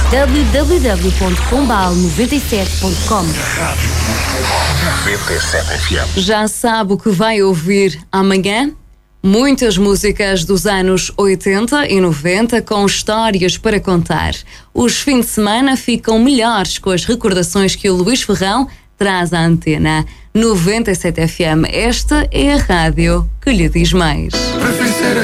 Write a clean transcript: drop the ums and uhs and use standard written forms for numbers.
www.pombal97.com. 97 FM. Já sabe o que vai ouvir amanhã? Muitas músicas dos anos 80 e 90 com histórias para contar. Os fins de semana ficam melhores com as recordações que o Luís Ferrão traz à antena. 97 FM, esta é a rádio que lhe diz mais.